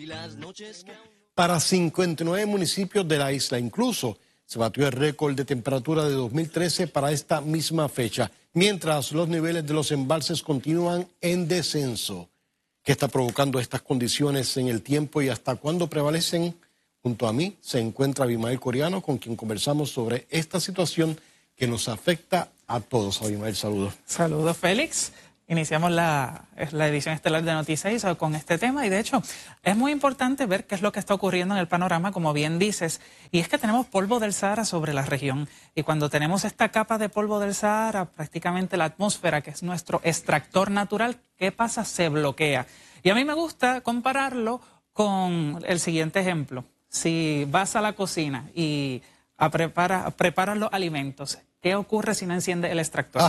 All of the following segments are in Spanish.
Para 59 municipios de la isla, incluso se batió el récord de temperatura de 2013 para esta misma fecha, mientras los niveles de los embalses continúan en descenso. ¿Qué está provocando estas condiciones en el tiempo y hasta cuándo prevalecen? Junto a mí se encuentra Abimael Coriano, con quien conversamos sobre esta situación que nos afecta a todos. Abimael, saludos. Saludos, Félix. Iniciamos la edición estelar de Noticias con este tema y de hecho es muy importante ver qué es lo que está ocurriendo en el panorama, como bien dices, y es que tenemos polvo del Sahara sobre la región y cuando tenemos esta capa de polvo del Sahara, prácticamente la atmósfera, que es nuestro extractor natural, ¿qué pasa? Se bloquea. Y a mí me gusta compararlo con el siguiente ejemplo. Si vas a la cocina y preparas los alimentos, ¿qué ocurre si no enciendes el extractor?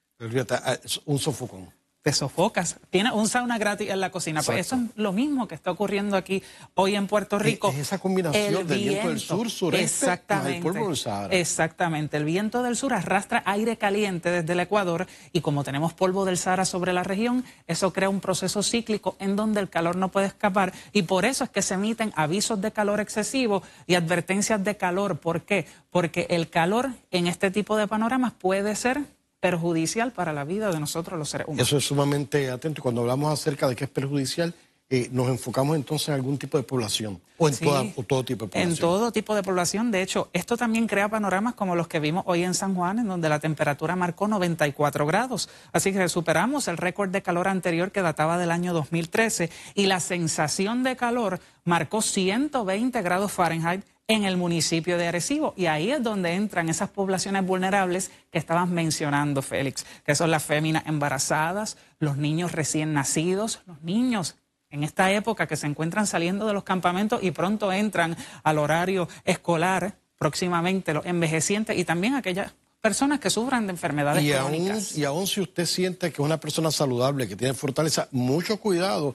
Un sofocón. Te sofocas. Tienes un sauna gratis en la cocina. Pues eso es lo mismo que está ocurriendo aquí hoy en Puerto Rico. Es esa combinación del viento del sur, sureste, más el polvo del Sahara. Exactamente. El viento del sur arrastra aire caliente desde el Ecuador y como tenemos polvo del Sahara sobre la región, eso crea un proceso cíclico en donde el calor no puede escapar y por eso es que se emiten avisos de calor excesivo y advertencias de calor. ¿Por qué? Porque el calor en este tipo de panoramas puede ser perjudicial para la vida de nosotros los seres humanos. Eso es sumamente atento. Cuando hablamos acerca de que es perjudicial, nos enfocamos entonces en algún tipo de población o en todo tipo de población. En todo tipo de población. De hecho, esto también crea panoramas como los que vimos hoy en San Juan, en donde la temperatura marcó 94 grados. Así que superamos el récord de calor anterior que databa del año 2013 y la sensación de calor marcó 120 grados Fahrenheit en el municipio de Arecibo. Y ahí es donde entran esas poblaciones vulnerables que estabas mencionando, Félix, que son las féminas embarazadas, los niños recién nacidos, los niños en esta época que se encuentran saliendo de los campamentos y pronto entran al horario escolar, próximamente los envejecientes y también aquellas personas que sufran de enfermedades crónicas. Y aún si usted siente que es una persona saludable, que tiene fortaleza, mucho cuidado.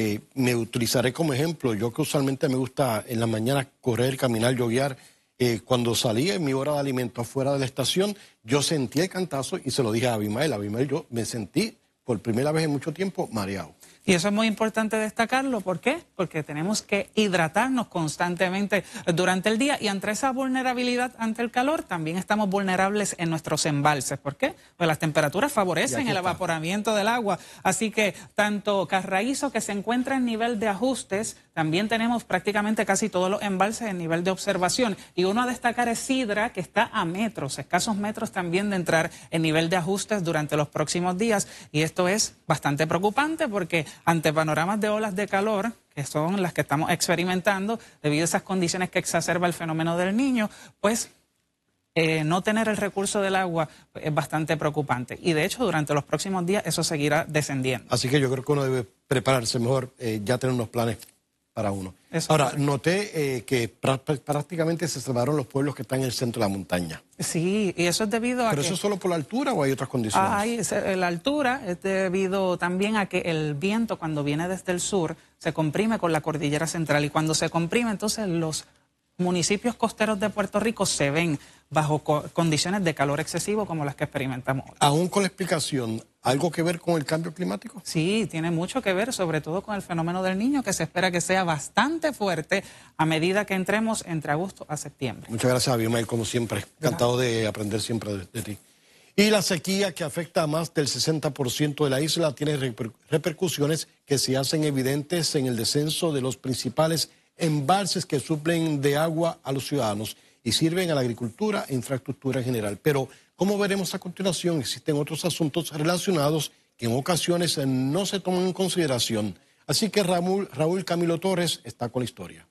Me utilizaré como ejemplo, yo que usualmente me gusta en la mañana correr, caminar, yoguear. Cuando salía en mi hora de alimento afuera de la estación, yo sentí el cantazo y se lo dije a Abimael. Abimael, yo me sentí por primera vez en mucho tiempo mareado. Y eso es muy importante destacarlo. ¿Por qué? Porque tenemos que hidratarnos constantemente durante el día y ante esa vulnerabilidad ante el calor también estamos vulnerables en nuestros embalses. ¿Por qué? Pues las temperaturas favorecen el evaporamiento del agua. Así que tanto Carraízo, que se encuentra en nivel de ajustes, también tenemos prácticamente casi todos los embalses en nivel de observación. Y uno a destacar es Sidra, que está a metros, escasos metros también de entrar en nivel de ajustes durante los próximos días. Y esto es bastante preocupante porque ante panoramas de olas de calor, que son las que estamos experimentando, debido a esas condiciones que exacerba el fenómeno del Niño, pues no tener el recurso del agua es bastante preocupante. Y de hecho, durante los próximos días eso seguirá descendiendo. Así que yo creo que uno debe prepararse mejor, ya tener unos planes para uno. Ahora, noté que prácticamente se salvaron los pueblos que están en el centro de la montaña. Sí, y eso es debido a ¿Pero eso es solo por la altura o hay otras condiciones? La altura es debido también a que el viento cuando viene desde el sur se comprime con la cordillera central y cuando se comprime entonces los municipios costeros de Puerto Rico se ven bajo condiciones de calor excesivo como las que experimentamos hoy. Aún con la explicación, ¿algo que ver con el cambio climático? Sí, tiene mucho que ver, sobre todo con el fenómeno del Niño, que se espera que sea bastante fuerte a medida que entremos entre agosto a septiembre. Muchas gracias, Abimael, como siempre. Encantado de aprender siempre de ti. Y la sequía, que afecta a más del 60% de la isla, tiene repercusiones que se hacen evidentes en el descenso de los principales embalses que suplen de agua a los ciudadanos y sirven a la agricultura e infraestructura en general. Pero, como veremos a continuación, existen otros asuntos relacionados que en ocasiones no se toman en consideración. Así que Raúl Camilo Torres está con la historia.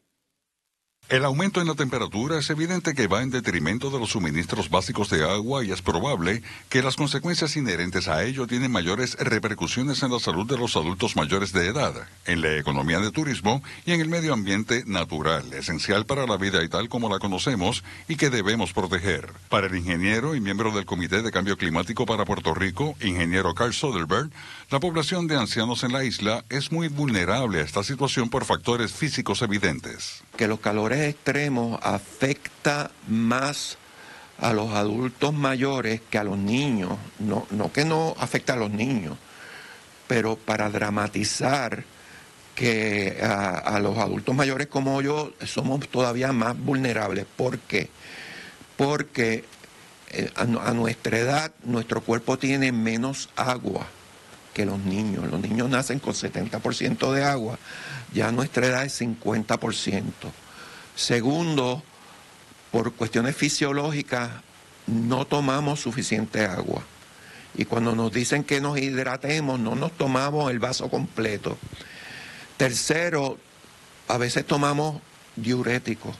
El aumento en la temperatura es evidente que va en detrimento de los suministros básicos de agua y es probable que las consecuencias inherentes a ello tienen mayores repercusiones en la salud de los adultos mayores de edad, en la economía de turismo y en el medio ambiente natural, esencial para la vida y tal como la conocemos y que debemos proteger. Para el ingeniero y miembro del Comité de Cambio Climático para Puerto Rico, ingeniero Carl Soderberg, la población de ancianos en la isla es muy vulnerable a esta situación por factores físicos evidentes. Que los calores extremos afecta más a los adultos mayores que a los niños. No que no afecta a los niños, pero para dramatizar que a los adultos mayores como yo somos todavía más vulnerables. ¿Por qué? Porque a nuestra edad nuestro cuerpo tiene menos agua que los niños. Los niños nacen con 70% de agua, ya a nuestra edad es 50%. Segundo, por cuestiones fisiológicas no tomamos suficiente agua. Y cuando nos dicen que nos hidratemos, no nos tomamos el vaso completo. Tercero, a veces tomamos diuréticos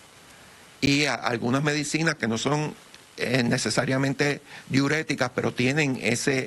y algunas medicinas que no son necesariamente diuréticas, pero tienen ese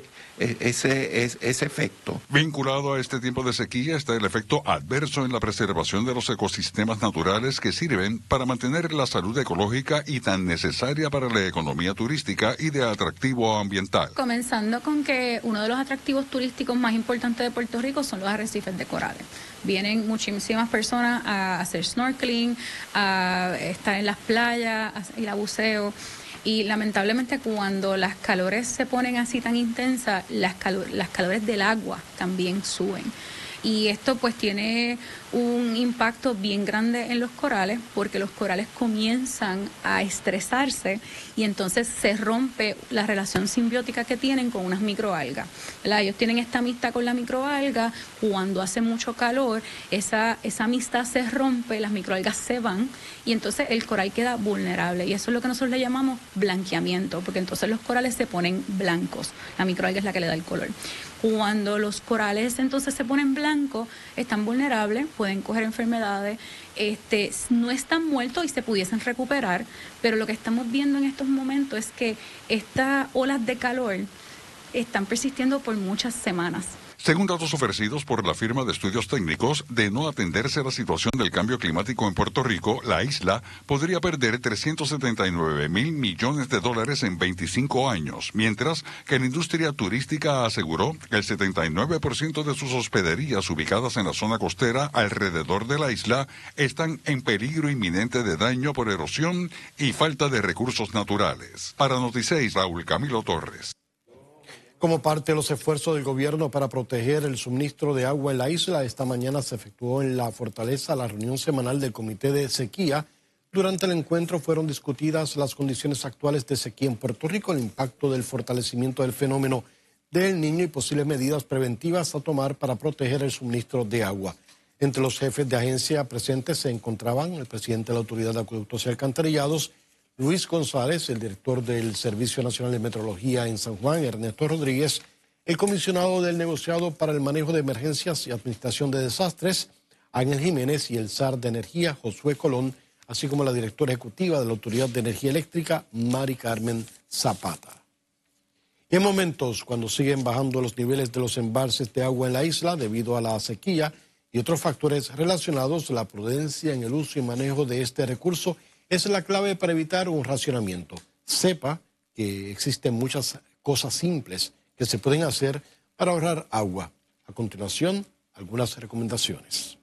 efecto. Vinculado a este tiempo de sequía está el efecto adverso en la preservación de los ecosistemas naturales que sirven para mantener la salud ecológica y tan necesaria para la economía turística y de atractivo ambiental. Comenzando con que uno de los atractivos turísticos más importantes de Puerto Rico son los arrecifes de corales. Vienen muchísimas personas a hacer snorkeling, a estar en las playas, a ir a buceo. Y lamentablemente cuando las calores se ponen así tan intensas, las calores del agua también suben. Y esto pues tiene un impacto bien grande en los corales porque los corales comienzan a estresarse y entonces se rompe la relación simbiótica que tienen con unas microalgas, ¿verdad? Ellos tienen esta amistad con la microalga, cuando hace mucho calor esa amistad se rompe, las microalgas se van y entonces el coral queda vulnerable y eso es lo que nosotros le llamamos blanqueamiento, porque entonces los corales se ponen blancos, la microalga es la que le da el color. Cuando los corales entonces se ponen blancos, están vulnerables, pueden coger enfermedades, no están muertos y se pudiesen recuperar, pero lo que estamos viendo en estos momentos es que estas olas de calor están persistiendo por muchas semanas. Según datos ofrecidos por la firma de estudios técnicos, de no atenderse a la situación del cambio climático en Puerto Rico, la isla podría perder $379 mil millones en 25 años, mientras que la industria turística aseguró que el 79% de sus hospederías ubicadas en la zona costera alrededor de la isla están en peligro inminente de daño por erosión y falta de recursos naturales. Para Noticias, Raúl Camilo Torres. Como parte de los esfuerzos del gobierno para proteger el suministro de agua en la isla, esta mañana se efectuó en la Fortaleza la reunión semanal del Comité de Sequía. Durante el encuentro fueron discutidas las condiciones actuales de sequía en Puerto Rico, el impacto del fortalecimiento del fenómeno del Niño y posibles medidas preventivas a tomar para proteger el suministro de agua. Entre los jefes de agencia presentes se encontraban el presidente de la Autoridad de Acueductos y Alcantarillados, Luis González, el director del Servicio Nacional de Meteorología en San Juan, Ernesto Rodríguez, el comisionado del negociado para el manejo de emergencias y administración de desastres, Ángel Jiménez, y el SAR de Energía, Josué Colón, así como la directora ejecutiva de la Autoridad de Energía Eléctrica, Mari Carmen Zapata. Y en momentos cuando siguen bajando los niveles de los embalses de agua en la isla debido a la sequía y otros factores relacionados, la prudencia en el uso y manejo de este recurso es la clave para evitar un racionamiento. Sepa que existen muchas cosas simples que se pueden hacer para ahorrar agua. A continuación, algunas recomendaciones.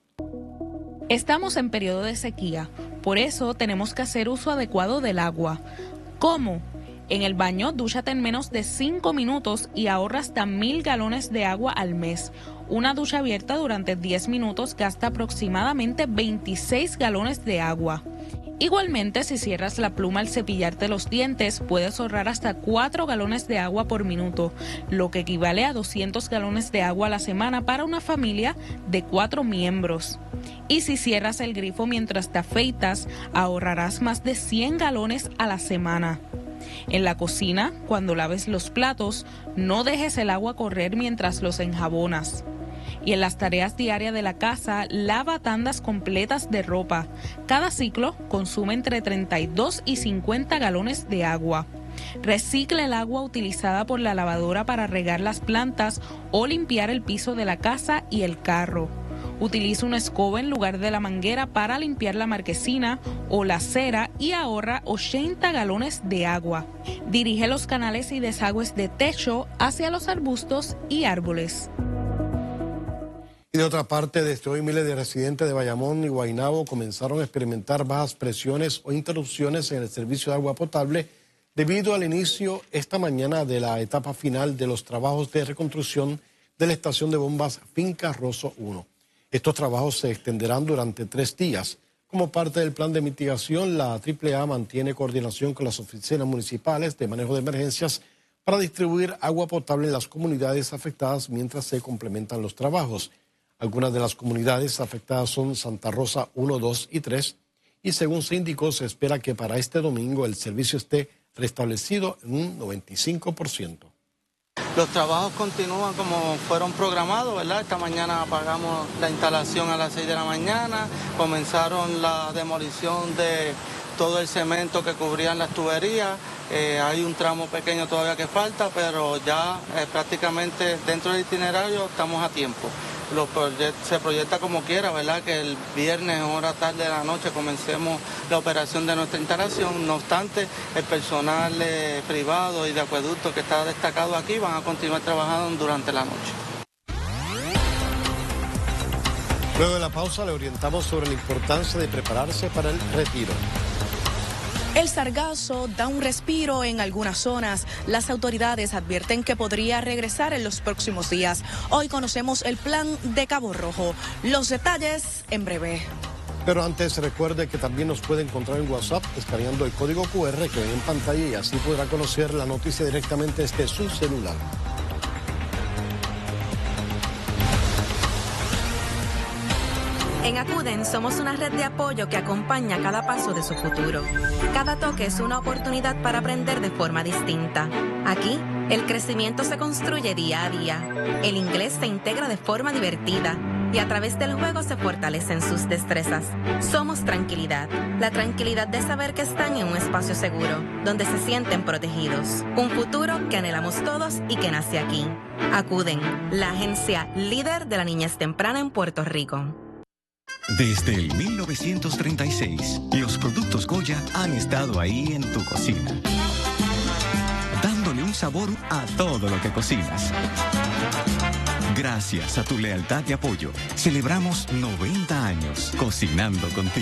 Estamos en periodo de sequía, por eso tenemos que hacer uso adecuado del agua. ¿Cómo? En el baño, dúchate en menos de 5 minutos y ahorra hasta 1,000 galones de agua al mes. Una ducha abierta durante 10 minutos gasta aproximadamente 26 galones de agua. Igualmente, si cierras la pluma al cepillarte los dientes, puedes ahorrar hasta 4 galones de agua por minuto, lo que equivale a 200 galones de agua a la semana para una familia de 4 miembros. Y si cierras el grifo mientras te afeitas, ahorrarás más de 100 galones a la semana. En la cocina, cuando laves los platos, no dejes el agua correr mientras los enjabonas. Y en las tareas diarias de la casa, lava tandas completas de ropa. Cada ciclo consume entre 32 y 50 galones de agua. Recicla el agua utilizada por la lavadora para regar las plantas o limpiar el piso de la casa y el carro. Utiliza una escoba en lugar de la manguera para limpiar la marquesina o la acera y ahorra 80 galones de agua. Dirige los canales y desagües de techo hacia los arbustos y árboles. Y de otra parte, desde hoy miles de residentes de Bayamón y Guaynabo comenzaron a experimentar bajas presiones o interrupciones en el servicio de agua potable debido al inicio esta mañana de la etapa final de los trabajos de reconstrucción de la estación de bombas Finca Rosso 1. Estos trabajos se extenderán durante 3 días. Como parte del plan de mitigación, la AAA mantiene coordinación con las oficinas municipales de manejo de emergencias para distribuir agua potable en las comunidades afectadas mientras se complementan los trabajos. Algunas de las comunidades afectadas son Santa Rosa 1, 2 y 3, y según se indicó, se espera que para este domingo el servicio esté restablecido en un 95%. Los trabajos continúan como fueron programados, ¿verdad? Esta mañana apagamos la instalación a las 6 de la mañana, comenzaron la demolición de todo el cemento que cubrían las tuberías. Hay un tramo pequeño todavía que falta, pero ya prácticamente dentro del itinerario estamos a tiempo. Se proyecta como quiera, ¿verdad? Que el viernes, hora tarde de la noche, comencemos la operación de nuestra instalación. No obstante, el personal privado y de acueducto que está destacado aquí van a continuar trabajando durante la noche. Luego de la pausa le orientamos sobre la importancia de prepararse para el retiro. El sargazo da un respiro en algunas zonas. Las autoridades advierten que podría regresar en los próximos días. Hoy conocemos el plan de Cabo Rojo. Los detalles en breve. Pero antes recuerde que también nos puede encontrar en WhatsApp escaneando el código QR que ven en pantalla y así podrá conocer la noticia directamente desde su celular. En Acuden somos una red de apoyo que acompaña cada paso de su futuro. Cada toque es una oportunidad para aprender de forma distinta. Aquí, el crecimiento se construye día a día. El inglés se integra de forma divertida y a través del juego se fortalecen sus destrezas. Somos tranquilidad, la tranquilidad de saber que están en un espacio seguro, donde se sienten protegidos. Un futuro que anhelamos todos y que nace aquí. Acuden, la agencia líder de la niñez temprana en Puerto Rico. Desde el 1936, los productos Goya han estado ahí en tu cocina, dándole un sabor a todo lo que cocinas. Gracias a tu lealtad y apoyo, celebramos 90 años cocinando contigo.